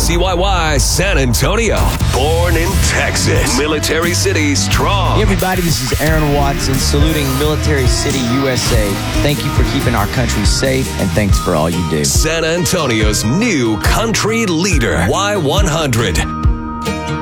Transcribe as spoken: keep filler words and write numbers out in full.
C Y Y San Antonio. Born in Texas. Military City strong. Hey everybody, this is Aaron Watson saluting Military City, U S A. Thank you for keeping our country safe, and thanks for all you do. San Antonio's new country leader, Y one hundred.